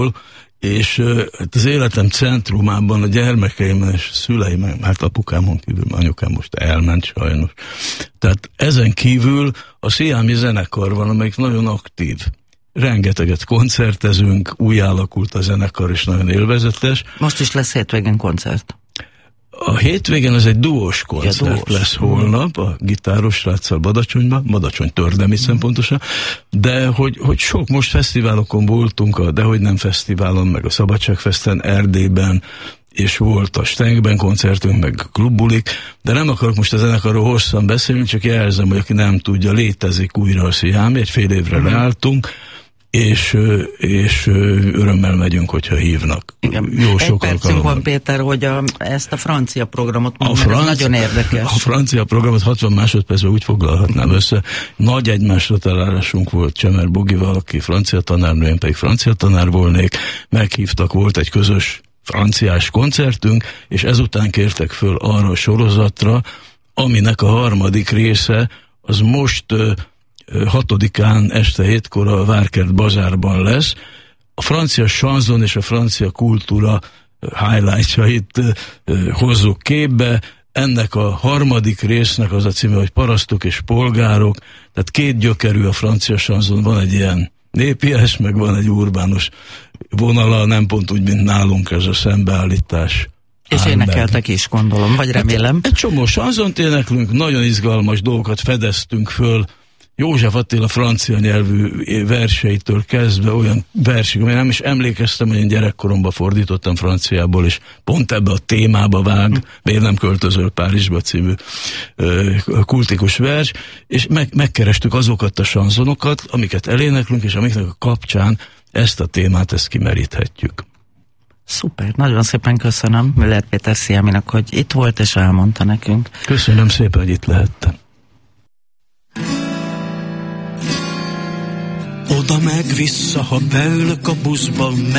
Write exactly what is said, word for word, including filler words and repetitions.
és az életem centrumában a gyermekeim és szüleim, hát apukámon kívül, anyukám most elment sajnos. Tehát ezen kívül a sziámi zenekar van, amelyik nagyon aktív. Rengeteget koncertezünk, új alakult a zenekar, és nagyon élvezetes. Most is lesz hétvégén koncert. A hétvégén ez egy duós koncert ja, duós. lesz holnap, a gitáros sráccal Badacsonyban, Badacsony Tördemicen pontosan, de hogy, hogy sok, most fesztiválokon voltunk, a Dehogy nem fesztiválon, meg a Szabadságfesten Erdélyben, és volt a Stenkben koncertünk, meg klubbulik, de nem akarok most a zenekarról hosszan beszélni, csak jelzem, hogy aki nem tudja, létezik újra a Sziámi, egy fél évre uh-huh. leálltunk, és, és örömmel megyünk, hogyha hívnak. Igen. Jó sok Egy percünk van, Péter, hogy a, ezt a francia programot mondom, a franc, nagyon érdekes. A francia programot hatvan másodpercben úgy foglalhatnám mm. össze. Nagy egymásra találásunk volt Csemer Bogival, aki francia tanárnő, én pedig francia tanár volnék. Meghívtak, volt egy közös franciás koncertünk, és ezután kértek föl arra a sorozatra, aminek a harmadik része az most hatodikán este hétkor a Várkert bazárban lesz. A francia chanson és a francia kultúra highlightsait hozzuk képbe. Ennek a harmadik résznek az a címe, hogy Parasztok és polgárok. Tehát két gyökerű a francia chanson, van egy ilyen népies, meg van egy urbánus vonala, nem pont úgy, mint nálunk ez a szembeállítás. És énekeltek is, gondolom, vagy remélem. Hát egy csomó chanzont éneklünk, nagyon izgalmas dolgokat fedeztünk föl, József Attila francia nyelvű verseitől kezdve olyan versik, amely nem is emlékeztem, hogy én gyerekkoromban fordítottam franciából, és pont ebbe a témába vág, miért nem költözöl Párizsba című ö, kultikus vers, és meg, megkerestük azokat a sanzonokat, amiket eléneklünk, és amiknek a kapcsán ezt a témát, ezt kimeríthetjük. Szuper, nagyon szépen köszönöm Müller Péter Sziáminak, hogy itt volt és elmondta nekünk. Köszönöm szépen, hogy itt lehettem. Oda meg vissza, ha beülök a buszba,